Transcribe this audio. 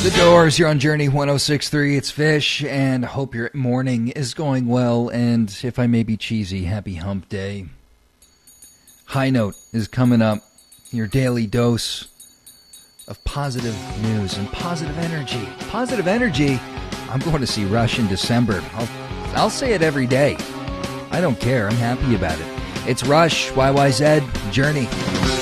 The Doors, you're on Journey 106.3. It's Fish, and hope your morning is going well. And if I may be cheesy, happy hump day. High Note is coming up. Your daily dose of positive news and positive energy. Positive energy. I'm going to see Rush in December. I'll say it every day. I don't care. I'm happy about it. It's Rush, YYZ, Journey.